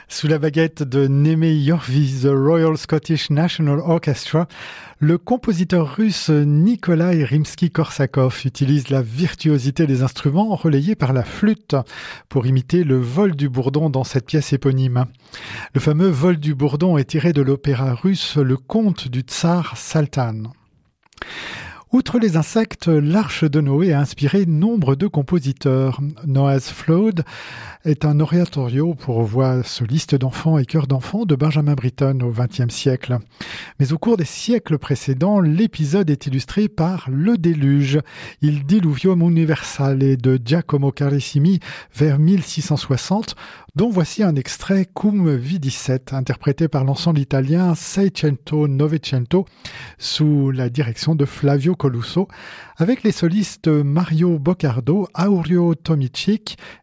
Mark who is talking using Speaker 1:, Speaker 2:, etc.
Speaker 1: Sous la baguette de Némé Yorvi, The Royal Scottish National Orchestra, le compositeur russe Nikolai Rimsky-Korsakov utilise la virtuosité des instruments relayés par la flûte pour imiter le vol du bourdon dans cette pièce éponyme. Le fameux vol du bourdon est tiré de l'opéra russe Le Conte du Tsar Saltan. Outre les insectes, l'Arche de Noé a inspiré nombre de compositeurs. Noah's Flood est un oratorio pour voix soliste d'enfants et chœur d'enfants de Benjamin Britten au XXe siècle. Mais au cours des siècles précédents, l'épisode est illustré par Le Déluge, Il Diluvium Universale de Giacomo Carissimi vers 1660, dont voici un extrait Cum Vidicet, interprété par l'ensemble italien Seicento Novecento sous la direction de Flavio Colusso, avec les solistes Mario Boccardo, Aurio Tomicic